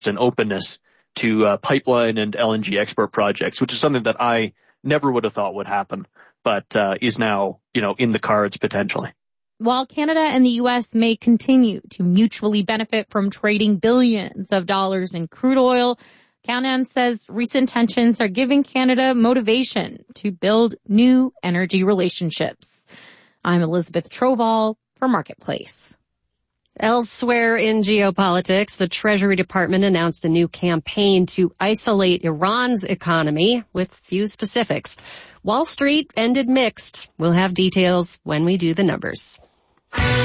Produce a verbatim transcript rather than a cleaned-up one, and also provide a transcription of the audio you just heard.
and openness to uh, pipeline and L N G export projects, which is something that I never would have thought would happen, but uh, is now, you know, in the cards potentially. While Canada and the U S may continue to mutually benefit from trading billions of dollars in crude oil, Canan says recent tensions are giving Canada motivation to build new energy relationships. I'm Elizabeth Troval for Marketplace. Elsewhere in geopolitics, the Treasury Department announced a new campaign to isolate Iran's economy with few specifics. Wall Street ended mixed. We'll have details when we do the numbers.